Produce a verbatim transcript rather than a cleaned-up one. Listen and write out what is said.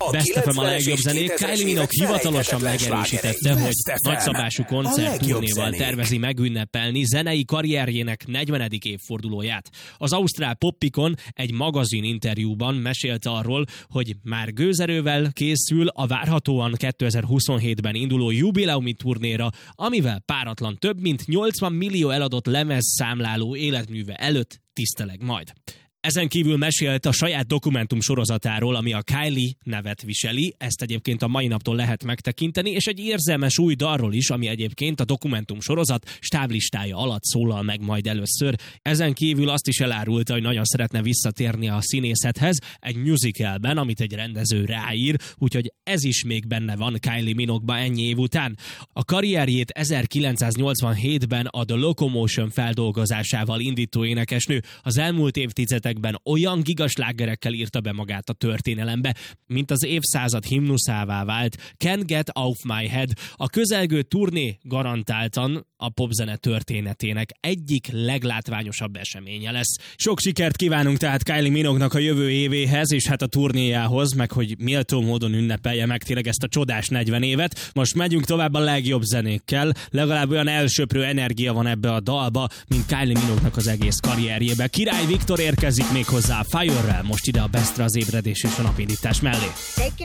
Best ef em a legjobb zenék. Kylie Minogue hivatalosan megerősítette, hogy nagyszabású koncertturnéval tervezi megünnepelni zenei karrierjének negyvenedik évfordulóját. Az ausztrál Poppikon egy magazin interjúban mesélte arról, hogy már gőzerővel készül a várhatóan kétezer-huszonhétben induló jubileumi turnéra, amivel páratlan több mint nyolcvan millió eladott lemez számláló életműve előtt tiszteleg majd. Ezen kívül mesélt a saját dokumentum sorozatáról, ami a Kylie nevet viseli, ezt egyébként a mai naptól lehet megtekinteni, és egy érzelmes új dalról is, ami egyébként a dokumentum sorozat stáblistája alatt szólal meg majd először. Ezen kívül azt is elárulta, hogy nagyon szeretne visszatérni a színészethez egy musicalben, amit egy rendező ráír, úgyhogy ez is még benne van Kylie Minogue-ba ennyi év után. A karrierjét ezerkilencszáznyolcvanhétben a The Locomotion feldolgozásával indító énekesnő az elmúlt évtizedek olyan gigaslágerekkel írta be magát a történelembe, mint az évszázad himnuszává vált Can't Get Off My Head. A közelgő turné garantáltan a popzene történetének egyik leglátványosabb eseménye lesz. Sok sikert kívánunk tehát Kylie Minogue-nak a jövő évéhez, és hát a turnéjához, meg hogy méltó módon ünnepelje meg tényleg ezt a csodás negyven évet. Most megyünk tovább a legjobb zenékkel, legalább olyan elsöprő energia van ebbe a dalba, mint Kylie Minogue-nak az egész karrierjébe. Király Viktor érkezik még hozzá a Fire-rel, most ide a Bestre az ébredés és a napindítás mellé.